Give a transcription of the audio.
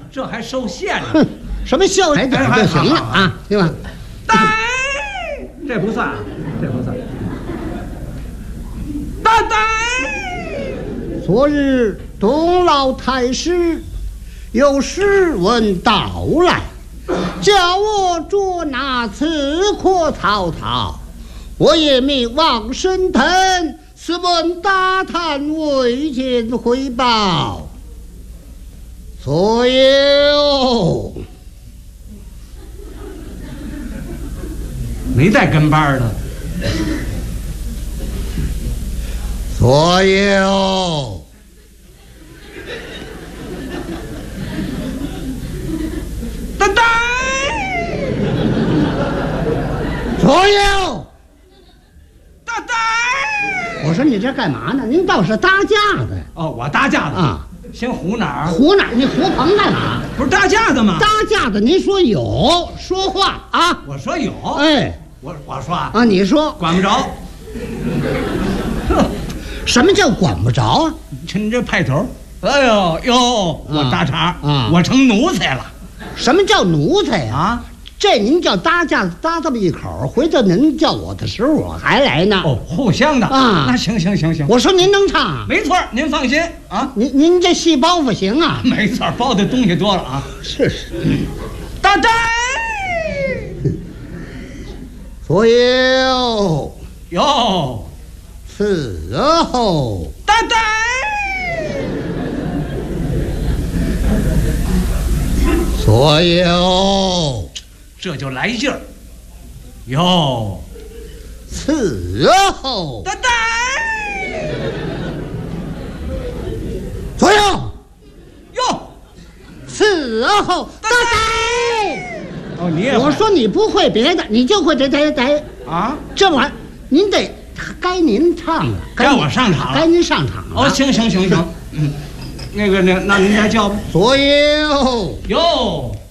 这还受限呢。 哼，什么笑来点就行了啊，对吧？ 呆，这不算啊，这不算。呆呆， 昨日董老太师有诗文到来，叫我捉拿刺客曹操，我也命王神腾司文大探未见回报，所有没带跟班的。 所有呆呆， 所有， 呆呆。 我说你这干嘛呢？您倒是搭架子呀！ 哦，我搭架子啊， 先胡哪儿？ 胡哪儿？你胡棚干嘛？ 不是搭架子吗？ 搭架子，您说有，说话啊！ 我说有， 哎， 我说啊， 啊，你说管不着。 什么叫管不着啊？ 趁你这派头，哎呦哟，我搭茬啊我成奴才了什么叫奴才呀？ 啊！ 这您叫搭架子搭这么一口，回头您叫我的时候我还来呢。 哦，互相的啊那行， 我说您能唱啊？ 没错，您放心啊， 您这戏包袱行啊？ 没错，包的东西多了啊。 是， 呆呆， 所有哟， 伺候呆呆， 所有这就来劲儿。哟， 伺候呆呆， 所有哟， 伺候呆呆。 哦，你也会我说你不会别的，你就会这啊？ 这玩意儿，您得该您唱了， 该我上场了该您上场了。 哦，行，那您再叫吧。 所有哟。